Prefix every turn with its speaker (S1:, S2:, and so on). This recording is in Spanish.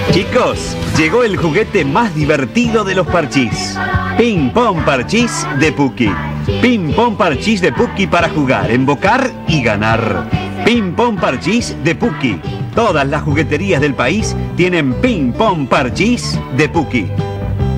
S1: Chicos, llegó el juguete más divertido de los parchís. Ping Pong Parchís de Puki. Ping Pong Parchís de Puki para jugar, embocar y ganar. Ping Pong Parchís de Puki. Todas las jugueterías del país tienen Ping Pong Parchís de Puki.